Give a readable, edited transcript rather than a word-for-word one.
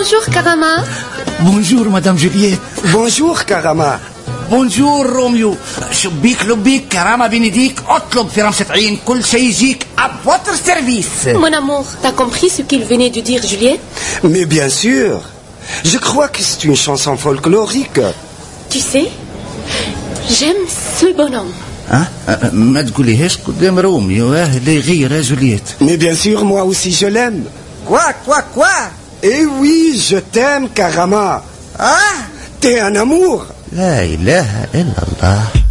Bonjour Karama. Bonjour Madame Juliette. Bonjour Karama. بونجور روميو. شبيك لبيك كرامة بنديك اطلب في رمسة عين كل شيء يجيك à votre service. Mon amour, t'as compris ce qu'il venait de dire Juliette? Mais bien sûr. Je crois que c'est une chanson folklorique. Tu sais, j'aime ce bonhomme. ما تقوليهاش قدام روميو لا يغير جولييت. Mais bien sûr, moi aussi je l'aime. Quoi? Eh oui, je t'aime Karama. Ah, T'es un amour. لا إله إلا الله.